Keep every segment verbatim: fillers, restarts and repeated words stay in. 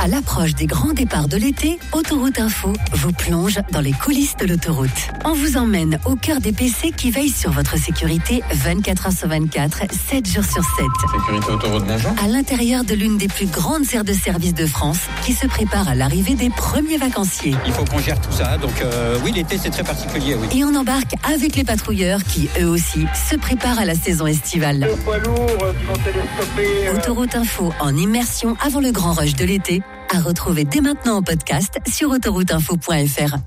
À l'approche des grands départs de l'été, Autoroute Info vous plonge dans les coulisses de l'autoroute. On vous emmène au cœur des P C qui veillent sur votre sécurité vingt-quatre heures sur vingt-quatre, sept jours sur sept. Sécurité Autoroute, bonjour. À l'intérieur de l'une des plus grandes aires de service de France qui se prépare à l'arrivée des premiers vacanciers. Il faut qu'on gère tout ça, donc euh, oui, l'été c'est très particulier, oui. Et on embarque avec les patrouilleurs qui, eux aussi, se préparent à la saison estivale. Le poids lourd, quand télescopé, euh... Autoroute Info en immersion avant le grand rush de l'été, à retrouver dès maintenant en podcast sur autoroute info point f r.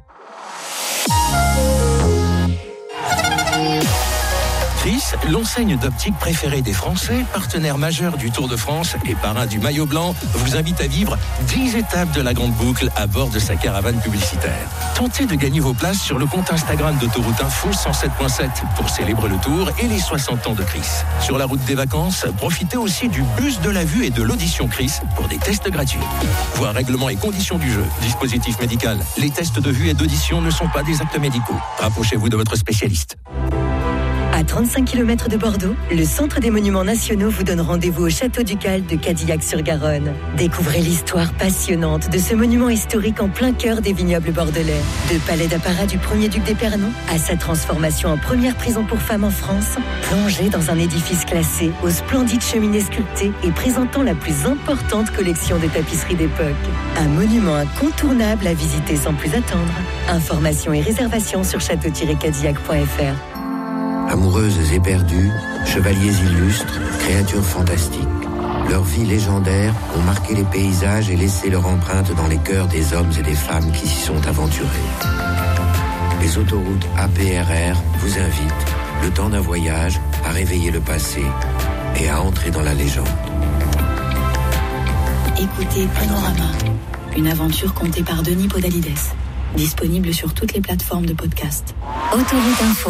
Chris, l'enseigne d'optique préférée des Français, partenaire majeur du Tour de France et parrain du maillot blanc, vous invite à vivre dix étapes de la Grande Boucle à bord de sa caravane publicitaire. Tentez de gagner vos places sur le compte Instagram d'Autoroute Info cent sept point sept pour célébrer le Tour et les soixante ans de Chris. Sur la route des vacances, profitez aussi du bus de la vue et de l'audition Chris pour des tests gratuits. Voir règlement et conditions du jeu, dispositif médical. Les tests de vue et d'audition ne sont pas des actes médicaux. Rapprochez-vous de votre spécialiste. À trente-cinq kilomètres de Bordeaux, le Centre des Monuments Nationaux vous donne rendez-vous au Château Ducal de Cadillac-sur-Garonne. Découvrez l'histoire passionnante de ce monument historique en plein cœur des vignobles bordelais. De palais d'apparat du premier duc d'Épernon à sa transformation en première prison pour femmes en France, plongez dans un édifice classé aux splendides cheminées sculptées et présentant la plus importante collection de tapisseries d'époque. Un monument incontournable à visiter sans plus attendre. Informations et réservations sur château tiret cadillac point f r. Amoureuses éperdues, chevaliers illustres, créatures fantastiques. Leurs vies légendaires ont marqué les paysages et laissé leur empreinte dans les cœurs des hommes et des femmes qui s'y sont aventurés. Les autoroutes A P R R vous invitent, le temps d'un voyage, à réveiller le passé et à entrer dans la légende. Écoutez Panorama, une aventure contée par Denis Podalides. Disponible sur toutes les plateformes de podcast. Autoroute Info.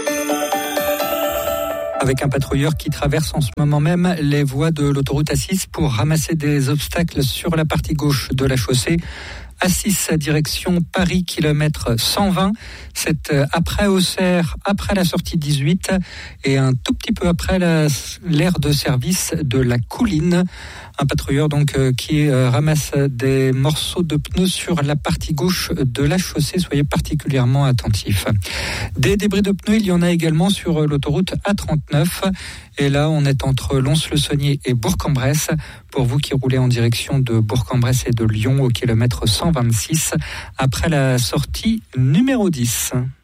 Avec un patrouilleur qui traverse en ce moment même les voies de l'autoroute A six pour ramasser des obstacles sur la partie gauche de la chaussée. A six, direction Paris, kilomètre cent vingt. C'est après Auxerre, après la sortie dix-huit et un tout petit peu après la, l'aire de service de la Couline. Un patrouilleur donc euh, qui euh, ramasse des morceaux de pneus sur la partie gauche de la chaussée. Soyez particulièrement attentifs. Des débris de pneus, il y en a également sur l'autoroute A trente-neuf. Et là, on est entre Lons-le-Saunier et Bourg-en-Bresse. Pour vous qui roulez en direction de Bourg-en-Bresse et de Lyon au kilomètre cent vingt-six, après la sortie numéro dix.